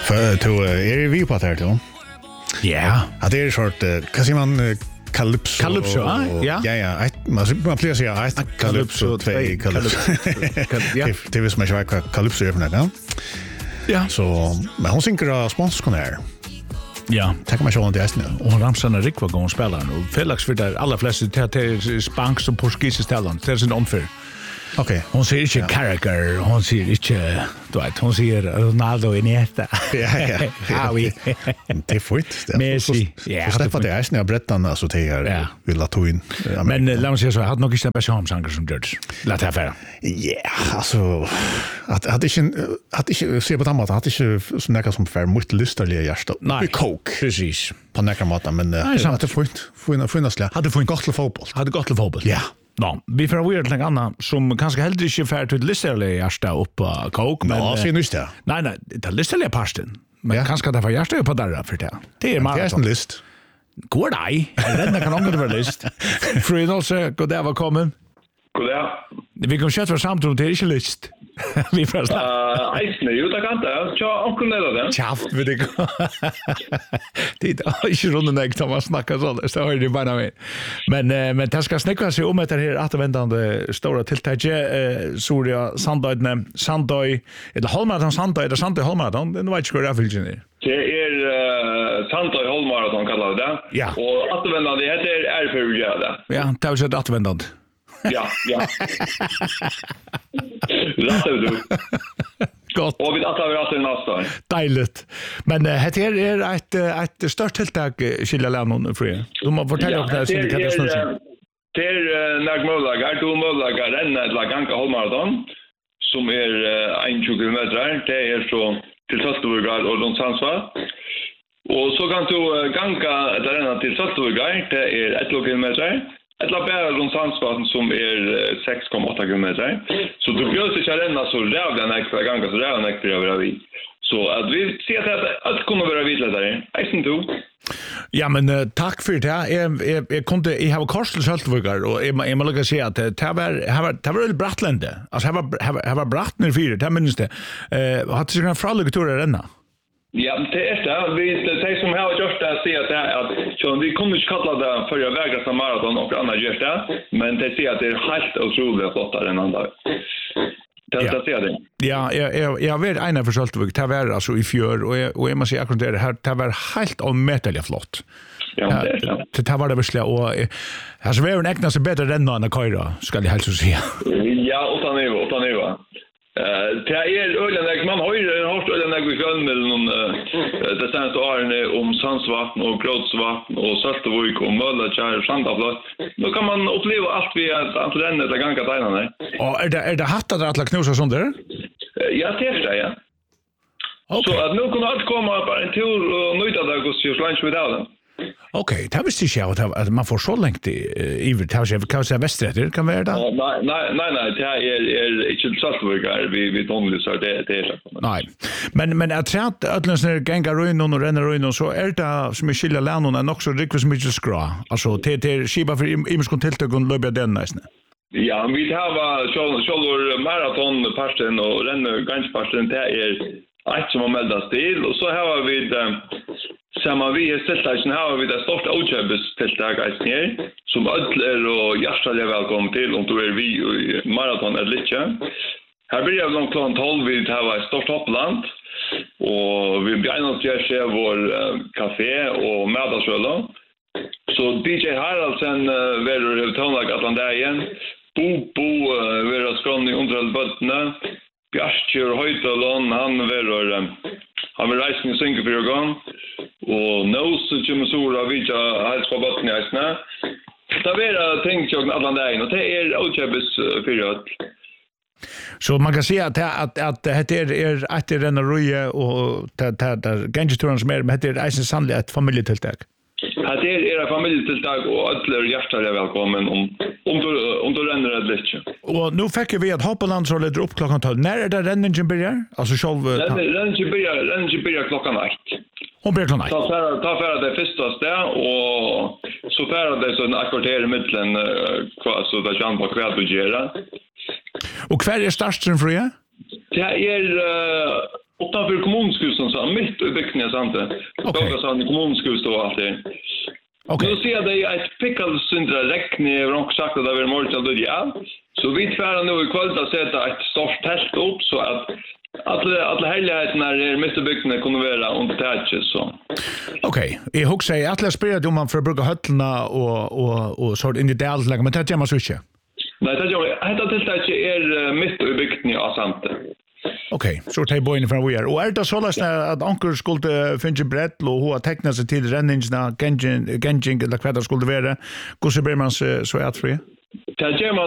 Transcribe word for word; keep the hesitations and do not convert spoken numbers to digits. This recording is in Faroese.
För to är vi på där då. Ja. Att det är sort vad säger man Calypso. Calypso, ja. Ja, ja, ett man man please säga ett Calypso, två Calypso. Ja. Det visst man ju vad Calypso är för något, ja. Ja. Så men hon synker sponsorn här. Ja, tack man sjön det är nu. Och Ramsan är riktigt god spelare och Felix för där alla flesta till spansk och portugisisk talent. Det är en unfair. Okej. Hon säger inte ja. Carragher, hon säger inte, du vet, hon säger Ronaldo i Nieta. Ja, ja. Ja, vi. Det är fint. Messi. Ja, så därför det är snä brettan alltså till här vill att ta in. Men låt oss säga så, hade nog inte bästa hamsanger som George. Låt det vara. Ja, alltså att hade inte hade inte se på det att hade inte så näka som för mycket lustliga hjärta. Nej, coke. Precis. På näka maten men det är fint. Fint fint. Hade fint gott till fotboll. Hade gott till fotboll. Ja. No, vi får vidare till en annan som kanske heller inte är färdigt till listerliga hjärsta upp på coke. Men ja, ser just det. Nej, nej, det är listerliga parsten. Men ja. Kanske det var hjärsta upp på där för det. Det är maraton. Det är en list. Går nej. Den kan ångra det vara list. Frydolse, god dag, välkommen. God dag. Vi kan köra samtal det är inte list. Vi får snart. Uh, Eisne, jo, det kan det. Tja, onkel Neda det. Tjaft, vet du. Det är inte runden när man snackar så. Det har ju bara med. Men, men det ska snäcka sig om att det här återvändande stora tilltaget. Soria, Sandöjne, Sandöj, eller Holmaraton, Sandöj, eller Sandöj, Holmaraton. Det var inte skor avfyllelsen i. Det är uh, Sandöj, Holmaraton kallar det. Ja. Och återvändande, det heter R F U G. Ja, det har vi sett återvändande. Ja, ja. Rätt ut du. Gott. Och vi tar vi åter nästa. Dejligt. Men det här är ett ett stort tilltag skilja länon för er. Du måste fortälja om det här syndikatet. Det är nagmölagar, du mölagar en eller ganska halvmaraton som är tjugo kilometer. Det är så till Salzburg och runt Sundsvall. Och så kan du ganska där till Salzburg, det är ett kilometer. Ett labär runt Sundsvall som är sex komma åtta kilometer. Så du behöver inte renna så rävla nästa gång så rävla nästa över vi. Så att vi ser att allt kommer vara vidare där. Isen du. Ja men uh, tack för det. Jag jag, jag kunde i ha Karsel Saltburgar och jag jag måste säga att det var det var det var Brattlande. Alltså det var det var bratt när fyra, det minns det. Eh hade sig en frallig tur att renna. Ja, det är det. Vi det som har gjort det ser att det att så vi kommer inte kalla det för jag vägrar som maraton och andra gör det, men det ser att det är helt otroligt flottare än andra. Det ja. ser det. Ja, jag jag jag vet en för Saltburg. Det var alltså i fjör och jag, och jag måste säga att det här det var helt omätligt flott. Ja, det är det. Det tar var det verkligen och alltså vi är en äkta så bättre än någon Kaira ska jag helst säga. Ja, utan nivå, utan nivå. Eh, det är ölen man har ju har ölen där vi kan med någon det sen så är det om Sandsvatten och Gråtsvatten och Saltburg och Möllakär och Sandavlat. Då kan man uppleva allt vi att renna det ganska tajna. Och är det är det hattar att alla knusar sånt där? Ja, det är det ja. Okay. Så att nu kommer allt komma bara en tur och nöjda där går ju lunch med alla. Okej, det visste jag att man får så länge i det här kan säga västrätter kan vara det. Nej nej nej nej det är är inte Saltburg vi vi tonligt så det det är så. Nej. Men men jag tror att ödlens när gänga ruin och renna ruin och så är det som är skilja länon är också riktigt så mycket skra. Alltså det det skiva för imskon tilltag och löpa den nästan. Ja, vi har så så maraton passen och renna ganska passen det är ett som har meldas till och så har vi samma vi är ställtagen har vi det största outjebs tilltaget här som alla och hjärtligt välkommen till om du är vi i maraton eller lite. Här blir jag långt klart tolv vi har ett stort hoppland och vi börjar att göra vår kafé och middagsrullar. Så D J Haraldsen vill tonlag Atlantaien. Bo bo vill skåne under bottna. Björkjör Höjtalon han vill han vill resa och synka för gång och Nose Chimsura Vita har på bottna isna. Det är tänkt jag Atlantaien och det är outjebs för så man kan säga att att att det är är att det renner röje och det det gangeturen som är med det är sannolikt ett familjetilltag. Att det är era familjetilltag och alla hjärtligt välkommen om om du om du renner det lite. Och nu fick vi att Hoppaland så leder upp klockan tolv. När är det renningen börjar? Alltså själv renningen börjar renningen börjar klockan ett. Hon börjar klockan ett. Ta för ta för det första stället och så för det så en kvarter i mitten så där Jan på kvart och göra. Och kvar är starten för er? Det är Utanför kommunskusten så mitt i bygden sant det. Okej. Då så kommunskusten och allt det. Okej. Nu ser det ett pickle syndra räkne och sagt att det var morgon då ja. Så vi tvär nu i kväll att sätta ett stort tält upp så att alla alla helheten är mitt i bygden kunde vara under täcket så. Okej. Jag hugger sig att läs om man för bruka höllna och och och så in i det allt men det gör man så inte. Nej, det gör jag. Detta tilltaget är mitt i bygden i Asante. Okej, så tar jag in från vi är. Och är det så läst att Anker skulle finna brett och hur teckna sig till renningsna, Genjing, Genjing eller vad det skulle vara. Hur ser man så att fri? Det gör man